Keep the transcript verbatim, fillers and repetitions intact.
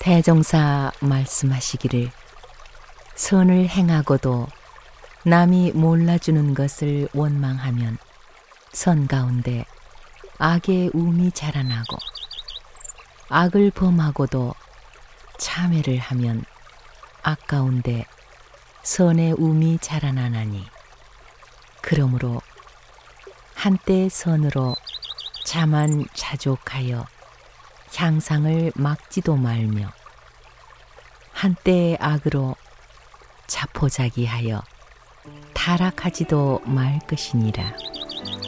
대종사 말씀하시기를 선을 행하고도 남이 몰라주는 것을 원망하면 선 가운데 악의 움이 자라나고 악을 범하고도 참회를 하면 악 가운데 선의 움이 자라나나니 그러므로 한때 선으로 자만 자족하여 향상을 막지도 말며 한때 악으로 자포자기하여 타락하지도 말 것이니라.